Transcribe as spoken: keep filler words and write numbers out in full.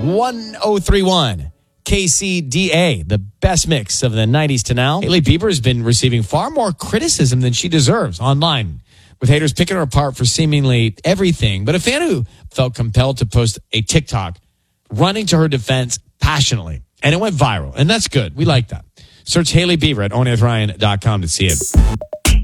one oh three point one K C D A, the best mix of the nineties to now. Hailey Bieber has been receiving far more criticism than she deserves online, with haters picking her apart for seemingly everything. But a fan who felt compelled to post a TikTok running to her defense passionately. And it went viral. And that's good. We like that. Search Hailey Bieber at only with ryan dot com to see it.